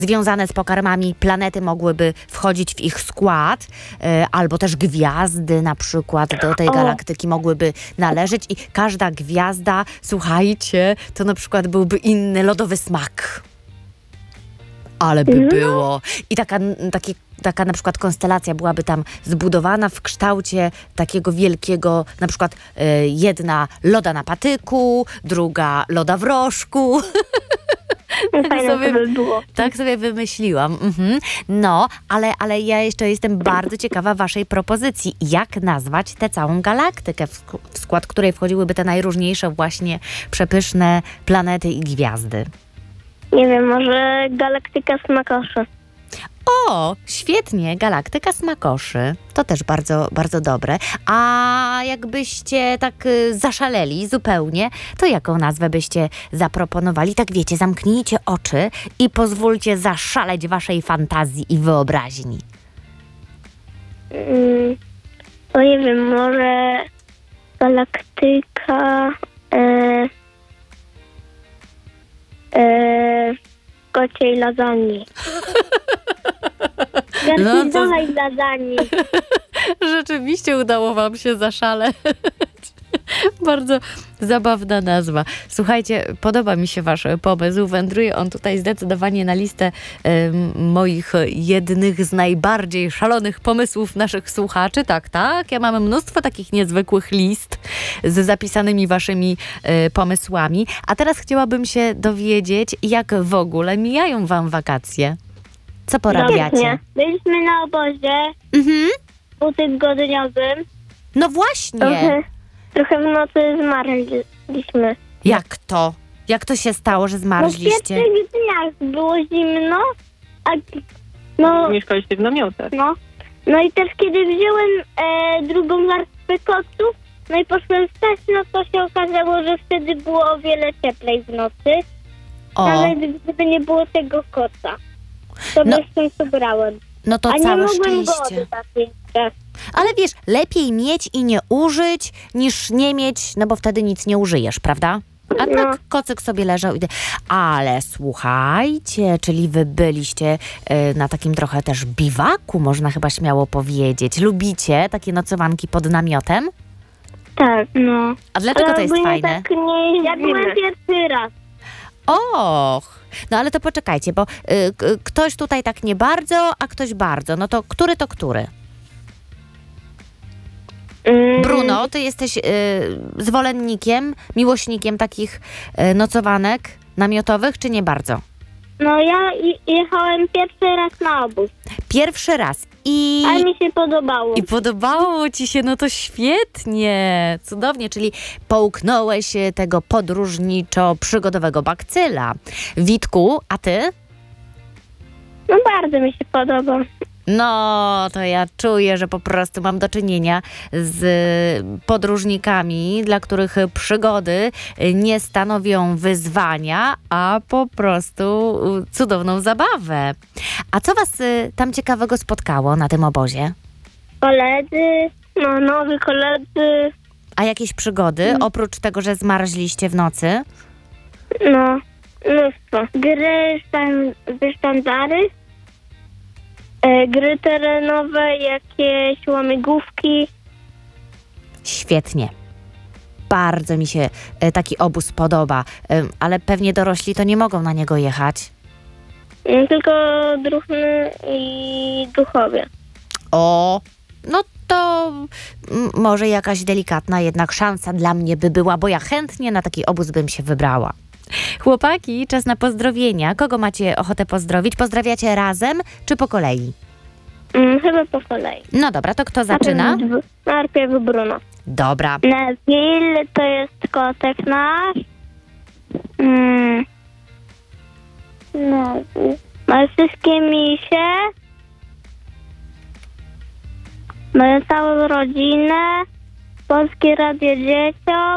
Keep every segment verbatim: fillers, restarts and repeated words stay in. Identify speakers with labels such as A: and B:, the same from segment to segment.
A: związane z pokarmami planety mogłyby wchodzić w ich skład, e, albo też gwiazdy na przykład do tej
B: O.
A: galaktyki mogłyby należeć i każda gwiazda, słuchajcie, to na przykład byłby inny lodowy smak. Ale by
B: No.
A: było. I taka, takie, taka na przykład konstelacja byłaby tam zbudowana w kształcie takiego wielkiego, na przykład e, jedna loda na patyku, druga loda w rożku.
B: Fajne
A: sobie-
B: to by było.
A: Tak sobie wymyśliłam. Mhm. No, ale, ale ja jeszcze jestem bardzo ciekawa waszej propozycji. Jak nazwać tę całą galaktykę, w, sk- w skład której wchodziłyby te najróżniejsze właśnie przepyszne planety i gwiazdy?
B: Nie wiem, może galaktyka smakoszy.
A: O, świetnie, galaktyka smakoszy. To też bardzo, bardzo dobre. A jakbyście tak y, zaszaleli zupełnie, to jaką nazwę byście zaproponowali? Tak wiecie, zamknijcie oczy i pozwólcie zaszaleć waszej fantazji i wyobraźni.
B: Mm, to nie wiem, może galaktyka e, e, kociej lasagne.
A: No to-
B: Garnizowej lasagne.
A: Rzeczywiście udało wam się zaszaleć. Bardzo zabawna nazwa. Słuchajcie, podoba mi się wasz pomysł. Wędruje on tutaj zdecydowanie na listę em, moich jednych z najbardziej szalonych pomysłów naszych słuchaczy. Tak, tak. Ja mam mnóstwo takich niezwykłych list z zapisanymi waszymi e, pomysłami. A teraz chciałabym się dowiedzieć, jak w ogóle mijają wam wakacje. Co porabiacie?
B: Świetnie. Byliśmy na obozie
A: Mhm.
B: dwutygodniowym.
A: No właśnie.
B: Trochę, trochę w nocy zmarliśmy.
A: Jak to? Jak to się stało, że
B: No w
A: zmarzliście?
B: pierwszych dniach było zimno, a no,
C: Mieszkaliście w namiotach.
B: no, no i też kiedy wziąłem e, drugą warstwę kocu, no i poszłem spać, no to się okazało, że wtedy było o wiele cieplej w nocy.
A: O,
B: Nawet gdyby nie było tego koca. To
A: No,
B: bez sensu brałem.
A: no to
B: A nie
A: całe
B: mogłem
A: szczęście.
B: wody takiej brać.
A: Ale wiesz, lepiej mieć i nie użyć, niż nie mieć, no bo wtedy nic nie użyjesz, prawda? A
B: No.
A: tak kocyk sobie leżał. i de- Ale słuchajcie, czyli wy byliście y, na takim trochę też biwaku, można chyba śmiało powiedzieć. Lubicie takie nocowanki pod namiotem?
B: Tak, no.
A: A dlaczego to jest
B: ogólnie
A: fajne?
B: Tak nie ja byłem pierwszy raz.
A: Och, no ale to poczekajcie, bo y, k- ktoś tutaj tak nie bardzo, a ktoś bardzo. No to który to który?
B: Mm,
A: Bruno, ty jesteś y, zwolennikiem, miłośnikiem takich y, nocowanek namiotowych, czy nie bardzo?
B: No ja i- jechałem pierwszy raz na obóz,
A: Pierwszy raz. I,
B: ale mi się podobało.
A: I podobało ci się, no to świetnie, cudownie, czyli połknąłeś y, tego podróżniczo-przygodowego bakcyla. Witku, a ty?
B: No bardzo mi się podoba.
A: No, to ja czuję, że po prostu mam do czynienia z podróżnikami, dla których przygody nie stanowią wyzwania, a po prostu cudowną zabawę. A co was y, tam ciekawego spotkało na tym obozie?
B: Koledzy, no nowi koledzy,
A: A jakieś przygody, oprócz tego, że zmarzliście w nocy?
B: no mnóstwo. Gry sztan- wysztandary, e, gry terenowe, jakieś łamigłówki.
A: Świetnie. Bardzo mi się y, taki obóz podoba, Ym, ale pewnie dorośli to nie mogą na niego jechać.
B: Mm, Tylko druhny i duchowie.
A: O, no to m, może jakaś delikatna jednak szansa dla mnie by była, bo ja chętnie na taki obóz bym się wybrała. Chłopaki, czas na pozdrowienia. Kogo macie ochotę pozdrowić? Pozdrawiacie razem czy po kolei?
B: Mm, Chyba po kolei.
A: No dobra, to kto zaczyna?
B: Najpierw- Najpierw Bruno.
A: Dobra.
B: Neville to jest kotek nasz. Mm. No. Moje wszystkie misie. Moją całą rodzinę. Polskie Radio Dzieciom.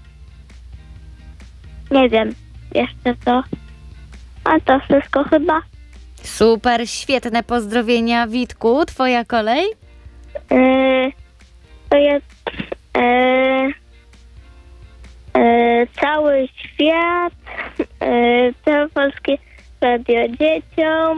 B: Nie wiem jeszcze co. A to wszystko chyba.
A: Super, świetne pozdrowienia. Witku, twoja kolej?
B: Yy, to jest yy, yy, cały świat, yy, całe polskie radio dzieciom.